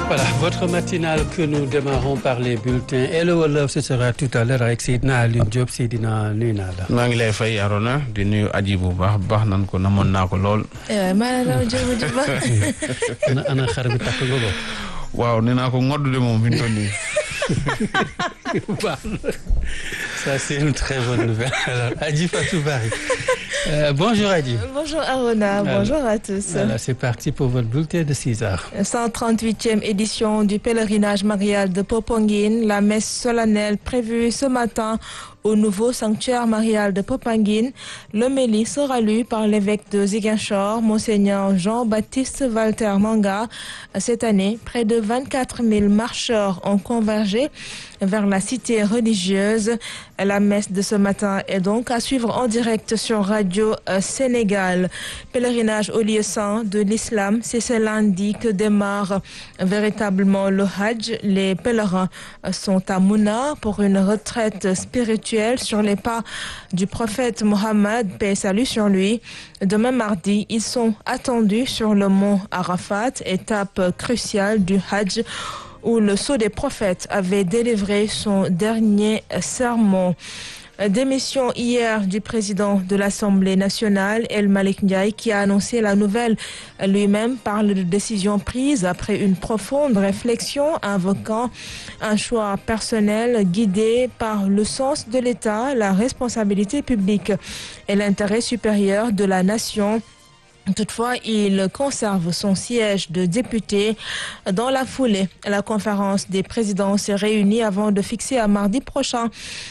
Voilà, votre matinale que nous démarrons par les bulletins. Et le Wolof, ce sera tout à l'heure avec Seydina Alioune Diop. Seydina nuyu naa la. maa ngi lay fay Arona di nuyu aji bu baax nan ko namoon naa ko lool. maanaam jërëjëf. ana xar bi takk nga ko. waaw nee naa ko ngodd de moom fi mu toll nii. Ça, c'est une très bonne nouvelle. Alors, Adji Fatou Bari. Bonjour Adji. Bonjour Arona, bonjour à tous. Voilà, c'est parti pour votre bulletin de 6 heures. 138e édition du pèlerinage marial de Popenguine. La messe solennelle prévue ce matin au nouveau sanctuaire marial de Popenguine. L'homélie sera lue par l'évêque de Ziguinchor, Monseigneur Jean-Baptiste Walter Manga. Cette année, près de 24 000 marcheurs ont convergé vers la cité religieuse. La messe de ce matin est donc à suivre en direct sur Radio Sénégal. Pèlerinage au lieu saint de l'islam, c'est ce lundi que démarre véritablement le Hajj. Les pèlerins sont à Mouna pour une retraite spirituelle sur les pas du prophète Mohammed, paix et salut sur lui. Demain mardi, ils sont attendus sur le mont Arafat, étape cruciale du Hajj, où le sceau des prophètes avait délivré son dernier sermon. Démission hier du président de l'Assemblée nationale, El Malick Ndiaye, qui a annoncé la nouvelle. Lui-même parle de décision prise après une profonde réflexion, invoquant un choix personnel guidé par le sens de l'État, la responsabilité publique et l'intérêt supérieur de la nation. Toutefois, il conserve son siège de député. Dans la foulée, la conférence des présidents s'est réunie avant de fixer à mardi prochain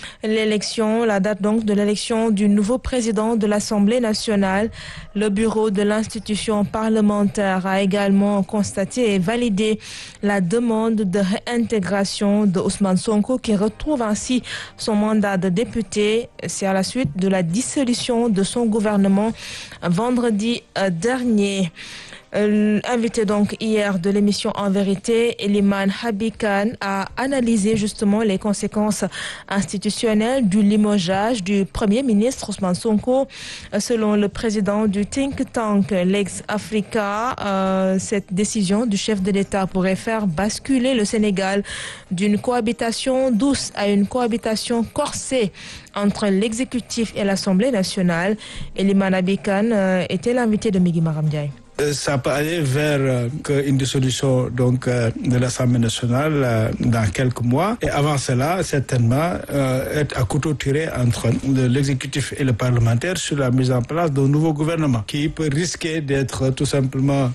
la date donc de l'élection du nouveau président de l'Assemblée nationale. Le bureau de l'institution parlementaire a également constaté et validé la demande de réintégration de Ousmane Sonko, qui retrouve ainsi son mandat de député. C'est à la suite de la dissolution de son gouvernement vendredi dernier. Invité donc hier de l'émission En Vérité, Eliman Habikan a analysé justement les conséquences institutionnelles du limogeage du Premier ministre Ousmane Sonko. Selon le président du think tank Lex Africa, cette décision du chef de l'État pourrait faire basculer le Sénégal d'une cohabitation douce à une cohabitation corsée entre l'exécutif et l'Assemblée nationale. Eliman Habikan était l'invité de Migui Maram Ndiaye. Ça peut aller vers une dissolution donc de l'Assemblée nationale dans quelques mois, et avant cela certainement être à couteau tiré entre l'exécutif et le parlementaire sur la mise en place d'un nouveau gouvernement qui peut risquer d'être tout simplement,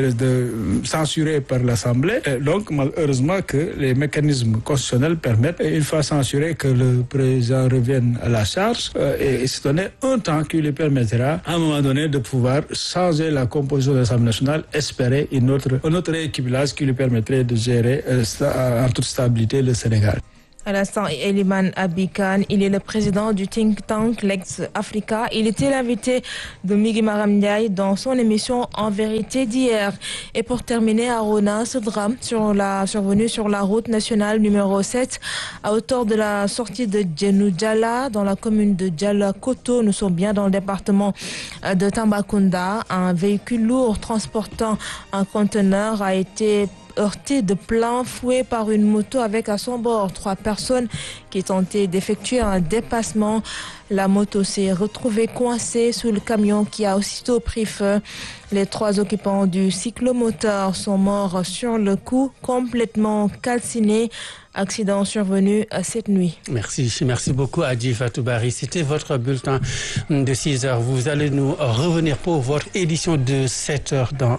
censuré par l'Assemblée. Et donc malheureusement que les mécanismes constitutionnels permettent, une fois censuré, que le président revienne à la charge et se donner un temps qui lui permettra à un moment donné de pouvoir changer la composition de l'Assemblée nationale, espérer un autre rééquilibrage qui lui permettrait de gérer en toute stabilité le Sénégal. À l'instant, Eliman Habikan, il est le président du think tank Lex Africa. Il était l'invité de Migui Maram Ndiaye dans son émission En Vérité d'hier. Et pour terminer, Arona, ce drame survenu sur la route nationale numéro 7 à hauteur de la sortie de Djenou-Djala dans la commune de Djala-Koto. Nous sommes bien dans le département de Tambacounda. Un véhicule lourd transportant un conteneur a été heurté de plein fouet par une moto avec à son bord 3 personnes qui tentaient d'effectuer un dépassement. La moto s'est retrouvée coincée sous le camion qui a aussitôt pris feu. Les 3 occupants du cyclomoteur sont morts sur le coup, complètement calcinés. Accident survenu cette nuit. Merci beaucoup Adji Fatou Bari. C'était votre bulletin de 6 heures. Vous allez nous revenir pour votre édition de 7 heures dans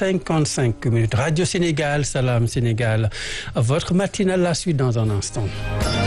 55 minutes. Radio Sénégal, Salam Sénégal. Votre matinale, la suite dans un instant.